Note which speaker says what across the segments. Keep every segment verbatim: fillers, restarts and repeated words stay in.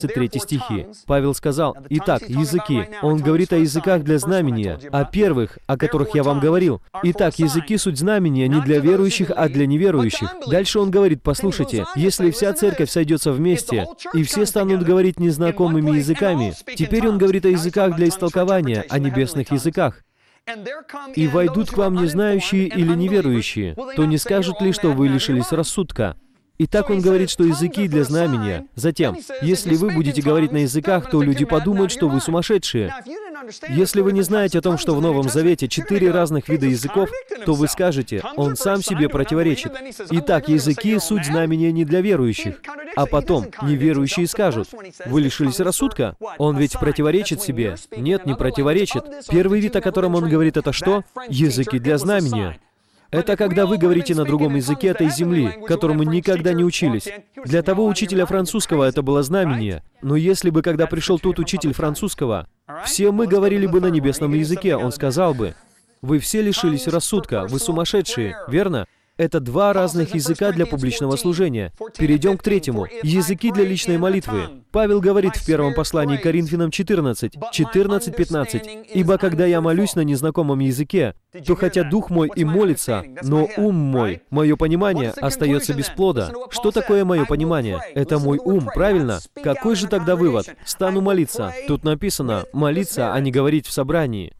Speaker 1: третий стихи. Павел сказал: «Итак, языки». Он говорит о языках для знамения, о первых, о которых я вам говорил. Итак, языки — суть знамения не для верующих, а для неверующих. Дальше он говорит: послушайте, если вся церковь сойдется вместе, и все станут говорить незнакомыми языками, теперь он говорит о языках для истолкования, о небесных языках. «И войдут к вам незнающие или неверующие, то не скажут ли, что вы лишились рассудка?» Итак, он говорит, что языки для знамения. Затем, если вы будете говорить на языках, то люди подумают, что вы сумасшедшие. Если вы не знаете о том, что в Новом Завете четыре разных вида языков, то вы скажете: «Он сам себе противоречит». Итак, языки — суть знамения не для верующих. А потом неверующие скажут: «Вы лишились рассудка?» Он ведь противоречит себе. Нет, не противоречит. Первый вид, о котором он говорит, это что? Языки для знамения. Это когда вы говорите на другом языке этой земли, которому никогда не учились. Для того учителя французского это было знамение. Но если бы, когда пришел тот учитель французского, все мы говорили бы на небесном языке, он сказал бы: «Вы все лишились рассудка, вы сумасшедшие», верно? Это два разных языка для публичного служения. Перейдем к третьему. Языки для личной молитвы. Павел говорит в первом послании к Коринфянам четырнадцать, четырнадцать пятнадцать. «Ибо когда я молюсь на незнакомом языке, то хотя дух мой и молится, но ум мой, мое понимание, остается без плода». Что такое мое понимание? Это мой ум, правильно? Какой же тогда вывод? Стану молиться. Тут написано «молиться», а не говорить в собрании.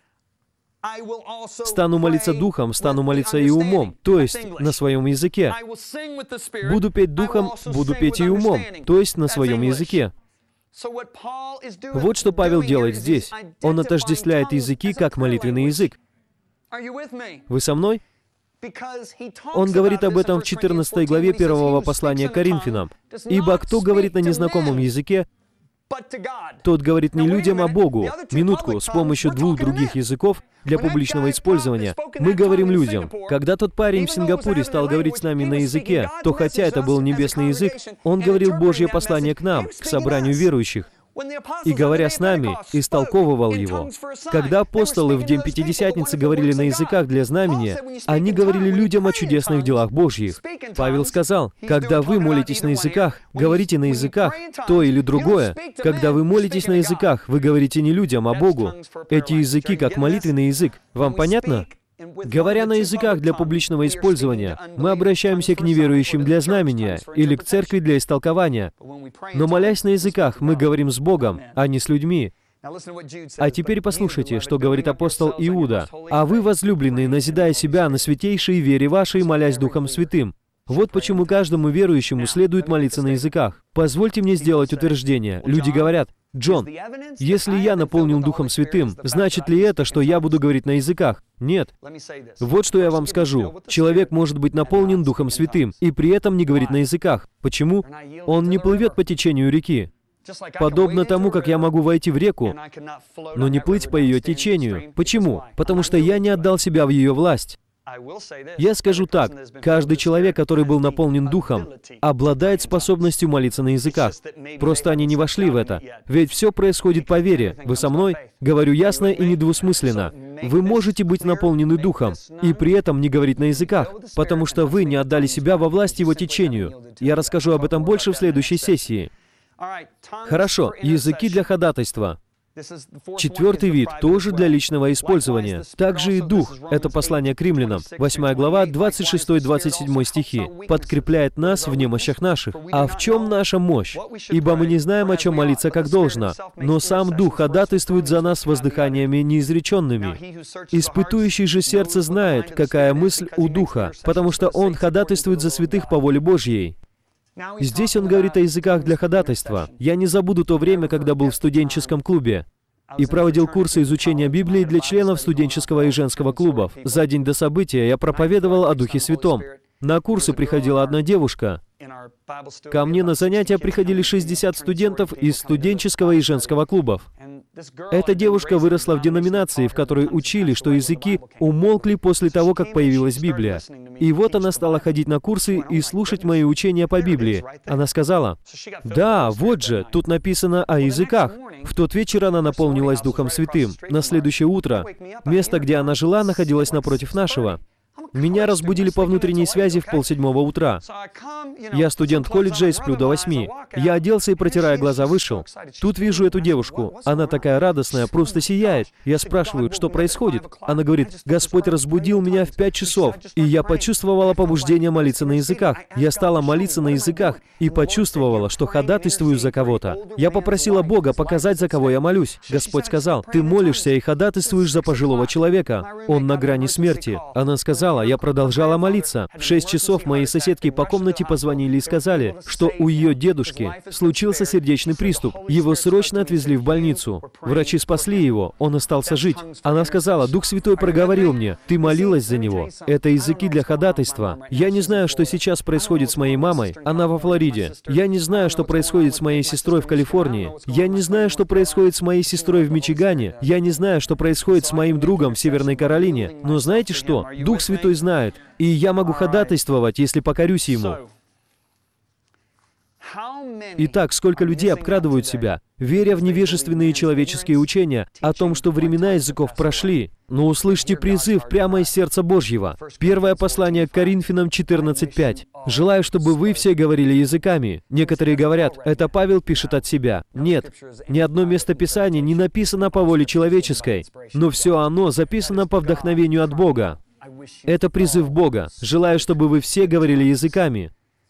Speaker 1: Стану молиться духом, стану молиться и умом, то есть на своем языке. Буду петь духом, буду петь и умом, то есть на своем языке. Вот что Павел делает здесь. Он отождествляет языки как молитвенный язык. Вы со мной? Он говорит об этом в четырнадцатой главе первого послания к Коринфянам. «Ибо кто говорит на незнакомом языке, тот говорит не людям, а Богу». Минутку, с помощью двух других языков для публичного использования. Мы говорим людям. Когда тот парень в Сингапуре стал говорить с нами на языке, то хотя это был небесный язык, он говорил Божье послание к нам, к собранию верующих. И, говоря с нами, истолковывал его. Когда апостолы в день Пятидесятницы говорили на языках для знамения, они говорили людям о чудесных делах Божьих. Павел сказал: «Когда вы молитесь на языках, говорите на языках, то или другое. Когда вы молитесь на языках, вы говорите не людям, а Богу». Эти языки как молитвенный язык. Вам понятно? Говоря на языках для публичного использования, мы обращаемся к неверующим для знамения или к церкви для истолкования. Но молясь на языках, мы говорим с Богом, а не с людьми. А теперь послушайте, что говорит апостол Иуда. «А вы, возлюбленные, назидая себя на святейшей вере вашей, молясь Духом Святым». Вот почему каждому верующему следует молиться на языках. Позвольте мне сделать утверждение. Люди говорят: «Джон, если я наполнен Духом Святым, значит ли это, что я буду говорить на языках?» Нет. Вот что я вам скажу. Человек может быть наполнен Духом Святым и при этом не говорить на языках. Почему? Он не плывет по течению реки. Подобно тому, как я могу войти в реку, но не плыть по ее течению. Почему? Потому что я не отдал себя в ее власть. Я скажу так, каждый человек, который был наполнен Духом, обладает способностью молиться на языках. Просто они не вошли в это. Ведь все происходит по вере. Вы со мной? Говорю ясно и недвусмысленно. Вы можете быть наполнены Духом и при этом не говорить на языках, потому что вы не отдали себя во власть Его течению. Я расскажу об этом больше в следующей сессии. Хорошо, языки для ходатайства. Четвертый вид тоже для личного использования. Также и Дух, это послание к римлянам, восьмая глава, двадцать шестой двадцать седьмой стихи, подкрепляет нас в немощах наших. А в чем наша мощь? Ибо мы не знаем, о чем молиться как должно, но сам Дух ходатайствует за нас воздыханиями неизреченными. Испытующий же сердце знает, какая мысль у Духа, потому что Он ходатайствует за святых по воле Божьей. Здесь он говорит о языках для ходатайства. Я не забуду то время, когда был в студенческом клубе и проводил курсы изучения Библии для членов студенческого и женского клубов. За день до события я проповедовал о Духе Святом. На курсы приходила одна девушка. Ко мне на занятия приходили шестьдесят студентов из студенческого и женского клубов. Эта девушка выросла в деноминации, в которой учили, что языки умолкли после того, как появилась Библия. И вот она стала ходить на курсы и слушать мои учения по Библии. Она сказала: «Да, вот же, тут написано о языках». В тот вечер она наполнилась Духом Святым. На следующее утро место, где она жила, находилось напротив нашего. Меня разбудили по внутренней связи в полседьмого утра. Я студент колледжа и сплю до восьми. Я оделся и, протирая глаза, вышел. Тут вижу эту девушку. Она такая радостная, просто сияет. Я спрашиваю, что происходит. Она говорит: «Господь разбудил меня в пять часов, и я почувствовала побуждение молиться на языках. Я стала молиться на языках и почувствовала, что ходатайствую за кого-то. Я попросила Бога показать, за кого я молюсь. Господь сказал: ты молишься и ходатайствуешь за пожилого человека. Он на грани смерти». Она сказала, я продолжала молиться. В шесть часов мои соседки по комнате позвонили и сказали, что у ее дедушки случился сердечный приступ. Его срочно отвезли в больницу. Врачи спасли его, он остался жить. Она сказала: Дух Святой проговорил мне, ты молилась за него. Это языки для ходатайства. Я не знаю, что сейчас происходит с моей мамой. Она во Флориде. Я не знаю, что происходит с моей сестрой в Калифорнии. Я не знаю, что происходит с моей сестрой в Мичигане. Я не знаю, что происходит с моим другом в Северной Каролине. Но знаете что? Дух Святой знает, и я могу ходатайствовать, если покорюсь Ему. Итак, сколько людей обкрадывают себя, веря в невежественные человеческие учения о том, что времена языков прошли. Но услышьте призыв прямо из сердца Божьего. Первое послание к Коринфянам четырнадцать пять. «Желаю, чтобы вы все говорили языками». Некоторые говорят, это Павел пишет от себя. Нет, ни одно место Писания не написано по воле человеческой, но все оно записано по вдохновению от Бога. Это призыв Бога. «Желаю, чтобы вы все говорили языками».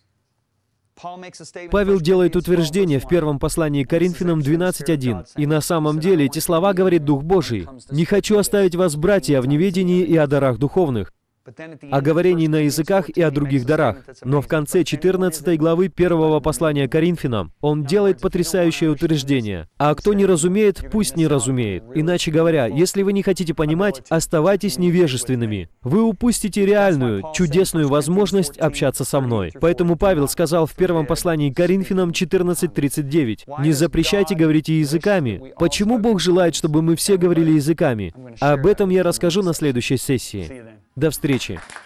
Speaker 1: Павел делает утверждение в первом послании к Коринфянам двенадцать один. И на самом деле эти слова говорит Дух Божий. «Не хочу оставить вас, братья, в неведении и о дарах духовных, о говорении на языках и о других дарах». Но в конце четырнадцатой главы первого послания к Коринфянам он делает потрясающее утверждение. «А кто не разумеет, пусть не разумеет». Иначе говоря, если вы не хотите понимать, оставайтесь невежественными. Вы упустите реальную, чудесную возможность общаться со мной. Поэтому Павел сказал в первом послании к Коринфянам четырнадцать тридцать девять, «Не запрещайте говорить языками». Почему Бог желает, чтобы мы все говорили языками? А об этом я расскажу на следующей сессии. До встречи!